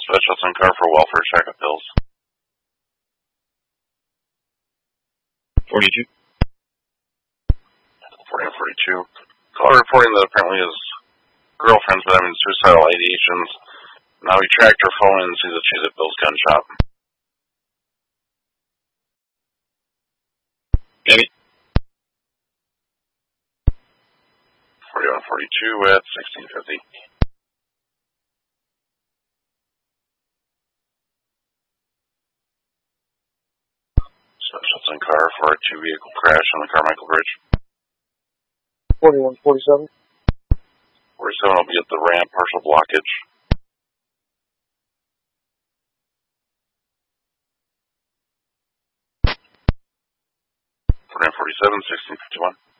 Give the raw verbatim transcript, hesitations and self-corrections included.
Specialists in car for welfare check of bills. forty-two. forty and forty-two. Caller reporting that apparently his girlfriend's been having suicidal ideations. Now he tracked her phone and sees that she's at Bill's gun shop. Danny. forty-one forty-two at sixteen fifty. Specialists in car for a two-vehicle crash on the Carmichael Bridge. forty-one forty-seven. forty-seven will be at the ramp, partial blockage. forty-nine forty-seven, sixteen fifty-one.